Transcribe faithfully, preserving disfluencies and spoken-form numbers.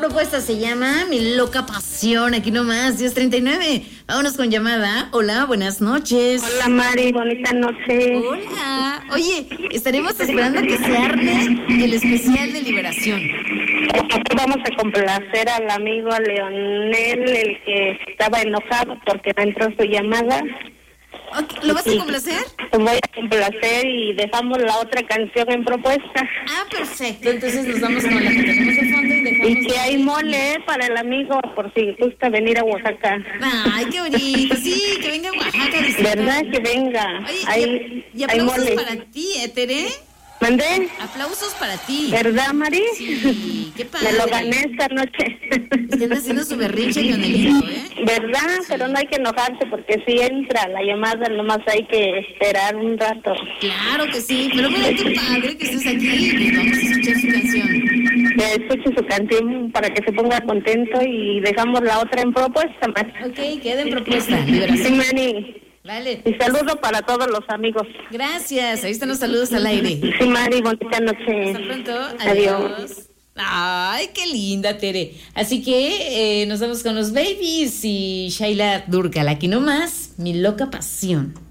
propuesta se llama Mi Loca Pasión, aquí nomás, diez treinta y nueve. Vámonos con llamada. Hola, buenas noches. Hola, Mari, bonita noche. Hola. Oye, estaremos esperando que se arme el especial de Liberación. Vamos a complacer al amigo Leonel, el que estaba enojado porque no entró su llamada. Okay, ¿lo vas a complacer? Lo voy a complacer y dejamos la otra canción en propuesta. Ah, perfecto. Entonces nos vamos con la que tenemos de fondo y dejamos... Y que hay mole eh, para el amigo, por si gusta venir a Oaxaca. Ay, qué bonito. Sí, que venga a Oaxaca. ¿Verdad? Que venga. Oye, hay, y, y aplausos hay mole. para ti, ¿eh, Tere? ¿Mandé? Aplausos para ti. ¿Verdad, Mari? Sí, qué padre. Me lo gané esta noche. Están haciendo su berrinche, Leonelito, ¿eh? ¿Verdad? Sí. Pero no hay que enojarse porque si entra la llamada, nomás hay que esperar un rato. Claro que sí, pero mira qué padre que estés aquí y vamos a escuchar su canción. Que escuche su canción para que se ponga contento y dejamos la otra en propuesta, Mari. Ok, queda en propuesta. Liberación. Sí, Mari. Vale. Y saludo para todos los amigos. Gracias. Ahí están los saludos al aire. Sí, Mari, bonita noche. Hasta pronto. Adiós. Adiós. Ay, qué linda, Tere. Así que eh, nos vamos con los babies y Shaila Durkal. Aquí nomás, Mi Loca Pasión.